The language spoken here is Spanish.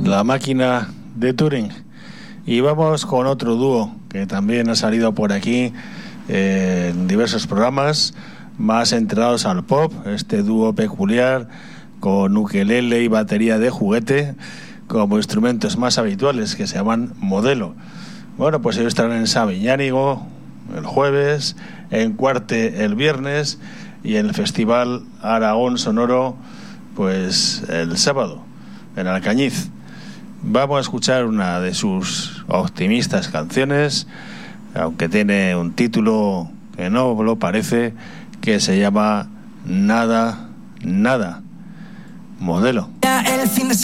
La máquina de Turing. Y vamos con otro dúo que también ha salido por aquí en diversos programas, más centrados al pop. Este dúo peculiar con ukelele y batería de juguete como instrumentos más habituales, que se llaman Modelo. Bueno, pues ellos estarán en Sabiñánigo el jueves, en Cuarte el viernes y en el Festival Aragón Sonoro pues el sábado en Alcañiz. Vamos a escuchar una de sus optimistas canciones, aunque tiene un título que no lo parece, que se llama Nada, Nada. Modelo.